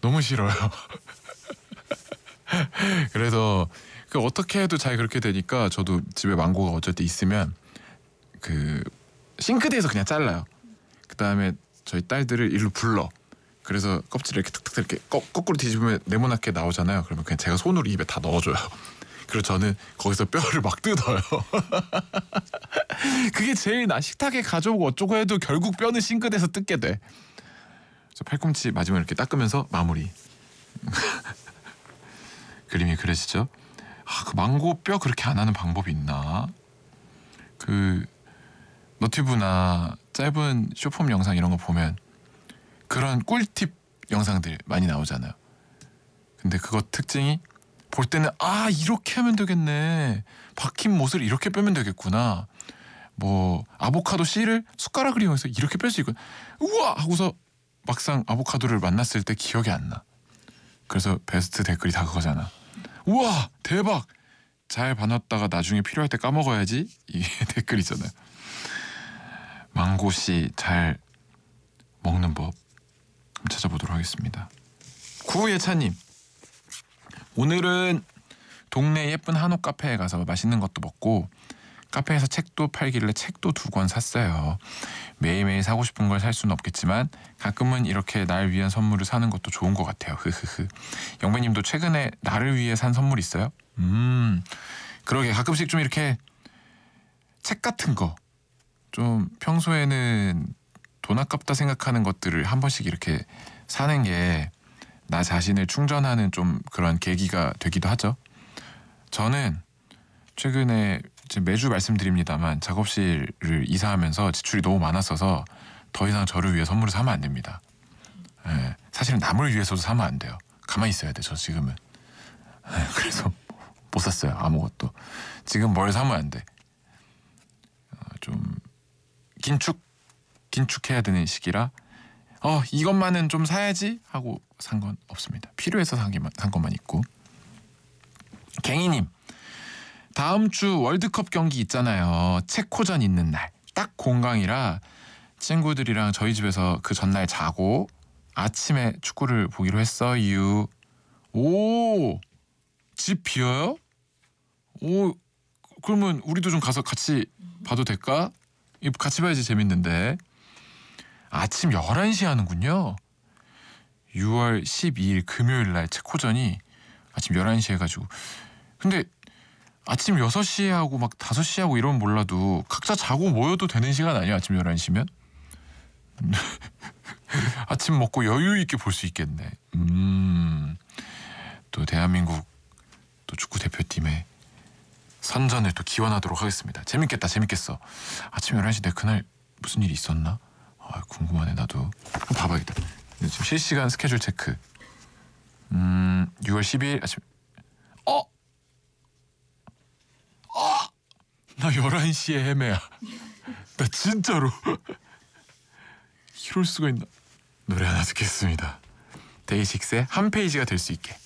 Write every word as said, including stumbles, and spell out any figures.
너무 싫어요. 그래서 그 어떻게 해도 잘 그렇게 되니까 저도 집에 망고가 어쩔 때 있으면 그 싱크대에서 그냥 잘라요. 그 다음에 저희 딸들을 일로 불러. 그래서 껍질을 이렇게 탁탁 이렇게 거, 거꾸로 뒤집으면 네모나게 나오잖아요. 그러면 그냥 제가 손으로 입에 다 넣어줘요. 그리고 저는 거기서 뼈를 막 뜯어요. 그게 제일 나 식탁에 가져오고 어쩌고 해도 결국 뼈는 싱크대에서 뜯게 돼. 그래서 팔꿈치 마지막에 이렇게 닦으면서 마무리. 그림이 그려지죠? 아, 그 망고 뼈 그렇게 안 하는 방법이 있나? 그 너튜브나 짧은 쇼폼 영상 이런 거 보면 그런 꿀팁 영상들 많이 나오잖아요. 근데 그거 특징이 볼 때는 아 이렇게 하면 되겠네. 박힌 못을 이렇게 빼면 되겠구나. 뭐 아보카도 씨를 숟가락을 이용해서 이렇게 뺄 수 있고 우와 하고서 막상 아보카도를 만났을 때 기억이 안 나. 그래서 베스트 댓글이 다 그거잖아. 우와 대박 잘 봐놨다가 나중에 필요할 때 까먹어야지 이게 댓글이잖아요. 망고씨 잘 먹는 법 한번 찾아보도록 하겠습니다. 구예차님 오늘은 동네 예쁜 한옥 카페에 가서 맛있는 것도 먹고 카페에서 책도 팔길래 책도 두 권 샀어요. 매일매일 사고 싶은 걸 살 수는 없겠지만 가끔은 이렇게 날 위한 선물을 사는 것도 좋은 것 같아요. 흐흐흐. 영배님도 최근에 나를 위해 산 선물 있어요? 음 그러게 가끔씩 좀 이렇게 책 같은 거 좀 평소에는 돈 아깝다 생각하는 것들을 한 번씩 이렇게 사는 게 나 자신을 충전하는 좀 그런 계기가 되기도 하죠. 저는 최근에 매주 말씀드립니다만 작업실을 이사하면서 지출이 너무 많았어서 더 이상 저를 위해 선물을 사면 안 됩니다. 예, 사실은 남을 위해서도 사면 안 돼요. 가만히 있어야 돼, 저 지금은. 예, 그래서 못 샀어요, 아무것도. 지금 뭘 사면 안 돼. 어, 좀 긴축, 긴축해야 되는 시기라 어 이것만은 좀 사야지 하고 산 건 없습니다. 필요해서 산, 게만, 산 것만 있고. 갱이님 다음 주 월드컵 경기 있잖아요. 체코전 있는 날 딱 공강이라 친구들이랑 저희 집에서 그 전날 자고 아침에 축구를 보기로 했어요. 오, 집 비어요? 오, 그러면 우리도 좀 가서 같이 봐도 될까? 같이 봐야지 재밌는데. 아침 열한 시 하는군요. 유월 십이일 금요일 날 체코전이 아침 열한 시 해가지고. 근데 아침 여섯 시에 하고 막 다섯 시에 하고 이러면 몰라도 각자 자고 모여도 되는 시간 아니야? 아침 열한 시면? 아침 먹고 여유 있게 볼 수 있겠네. 음, 또 대한민국 또 축구 대표팀의 선전을 또 기원하도록 하겠습니다. 재밌겠다, 재밌겠어. 아침 열한 시 내 그날 무슨 일이 있었나? 아, 궁금하네 나도. 한번 봐봐야겠다. 지금 실시간 스케줄 체크. 음, 유월 십이일 아침. 어? 어? 나 열한 시에 헤매야. 나 진짜로. 이럴 수가 있나? 노래 하나 듣겠습니다. 데이식스의 한 페이지가 될 수 있게.